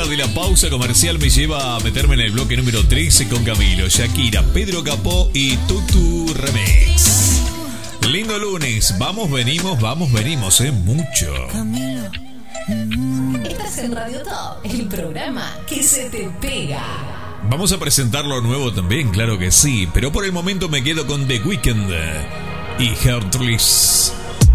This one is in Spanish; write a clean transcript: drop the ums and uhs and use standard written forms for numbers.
ganas de la pausa comercial me lleva a meterme en el bloque número 13 con Camilo, Shakira, Pedro Capó y Tutu Remix. Lindo lunes, vamos, venimos, mucho. Camilo. Estás en Radio Top, el programa que se te pega. Vamos a presentar lo nuevo también, claro que sí, pero por el momento me quedo con The Weeknd y Heartless.